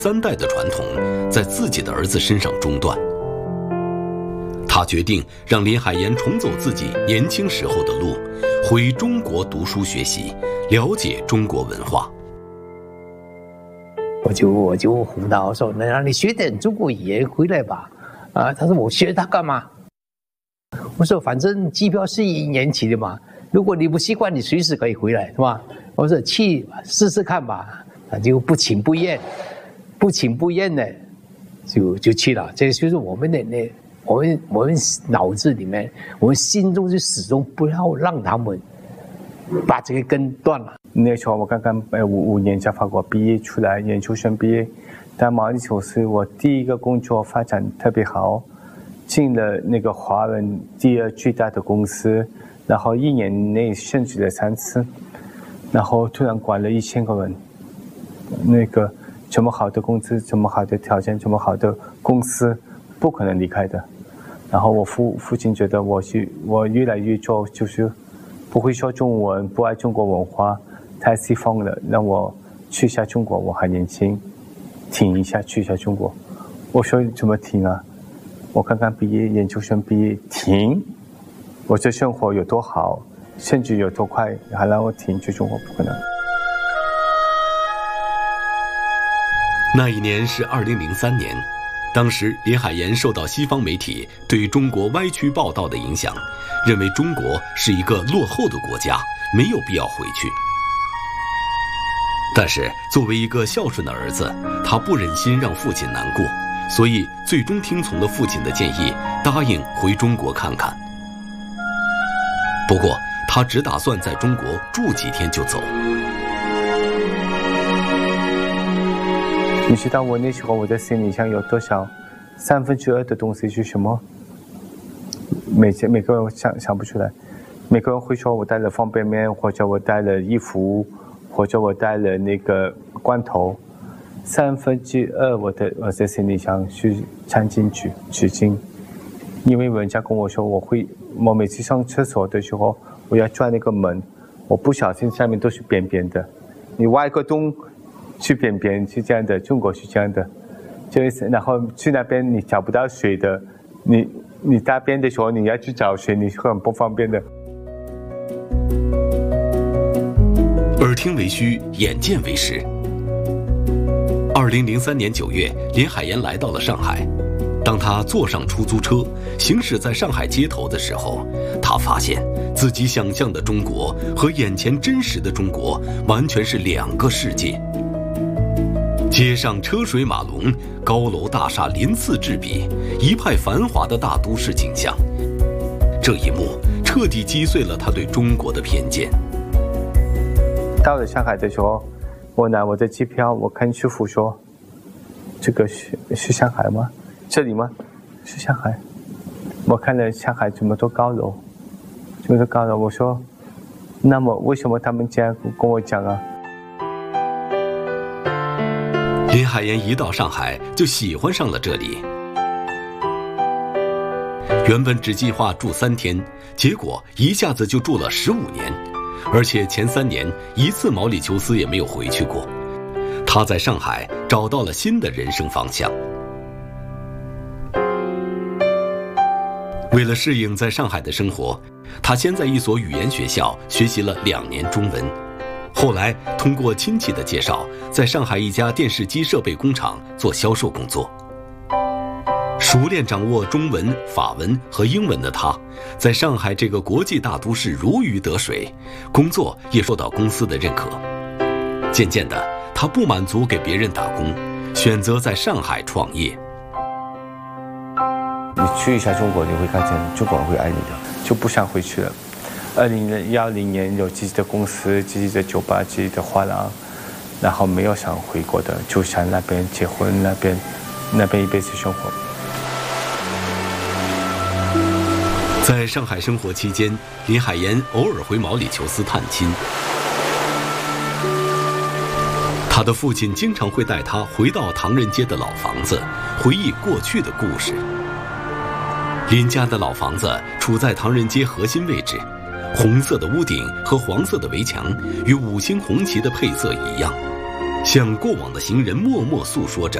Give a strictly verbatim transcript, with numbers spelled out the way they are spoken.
三代的传统在自己的儿子身上中断。他决定让林海岩重走自己年轻时候的路，回中国读书学习，了解中国文化。 我就我就哄他，我说：“那你学点中国语言回来吧。”啊，他说：“我学它干嘛？”我说：“反正机票是一年期的嘛，如果你不习惯，你随时可以回来，是吧？”我说：“去试试看吧。”他就不情不愿，不情不愿的就就去了。这就是我们的那我们我们脑子里面，我们心中就始终不要让他们把这个根断了。 那时候我刚刚呃五五年在法国毕业出来，研究生毕业，在毛里求斯我第一个工作发展特别好，进了那个华人第二最大的公司，然后一年内升职了三次，然后突然管了一千个人，那个这么好的工资，这么好的条件，这么好的公司，不可能离开的。然后我父父亲觉得我是我越来越做就是不会说中文，不爱中国文化，太西方了，让我去一下中国，我还年轻，停一下去一下中国。我说怎么停啊？我刚刚毕业，研究生毕业，停？我这生活有多好，甚至有多快，还让我停去中国？不可能。 那一年是二零零三年，当时林海岩受到西方媒体对中国歪曲报道的影响，认为中国是一个落后的国家，没有必要回去。但是作为一个孝顺的儿子，他不忍心让父亲难过，所以最终听从了父亲的建议，答应回中国看看。不过他只打算在中国住几天就走。 你知道我那时候我的行李箱有多少？三分之二的东西是什么？每每个人想想不出来。每个人会说我带了方便面，或者我带了衣服，或者我带了那个罐头。三分之二我的我的行李箱是餐巾纸纸巾，因为人家跟我说我会，我每次上厕所的时候我要转那个门，我不小心下面都是扁扁的，你挖一个洞。去扁扁是这样的，中国是这样的，就是然后去那边你找不到水的，你你大便的时候你要去找水，你是很不方便的。 耳听为虚，眼见为实。二零零三年九月，林海岩来到了上海。当他坐上出租车，行驶在上海街头的时候，他发现自己想象的中国和眼前真实的中国完全是两个世界。街上车水马龙，高楼大厦鳞次栉比，一派繁华的大都市景象。这一幕彻底击碎了他对中国的偏见。 到了上海的时候，我拿我的机票，我看师傅说：“这个是是上海吗？这里吗？是上海。”我看了上海这么多高楼，这么多高楼，我说：“那么为什么他们这样跟我讲啊？” 林海岩一到上海就喜欢上了这里。原本只计划住三天，结果一下子就住了十五年，而且前三年一次毛里求斯也没有回去过。他在上海找到了新的人生方向。为了适应在上海的生活，他先在一所语言学校学习了两年中文。后来通过亲戚的介绍，在上海一家电视机设备工厂做销售工作。熟练掌握中文、法文和英文的他，在上海这个国际大都市如鱼得水，工作也受到公司的认可。渐渐的，他不满足给别人打工，选择在上海创业。 你去一下中国，你会看见中国人会爱你的，就不想回去了。二零幺零年有自己的公司、自己的酒吧、自己的画廊，然后没有想回国的，就想那边结婚，那边那边一辈子生活。 在上海生活期间，林海岩偶尔回毛里求斯探亲。他的父亲经常会带他回到唐人街的老房子，回忆过去的故事。林家的老房子处在唐人街核心位置，红色的屋顶和黄色的围墙与五星红旗的配色一样。 向过往的行人默默诉说着